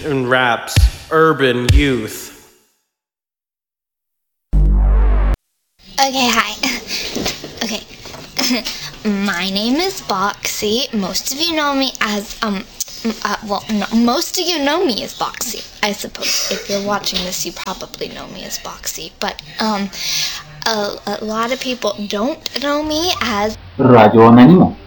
and raps urban youth. Okay, hi. Okay. My name is Boxy. Most of you know me as, most of you know me as Boxy, I suppose. If you're watching this, you probably know me as Boxy. But, a lot of people don't know me as Radio Anónimo.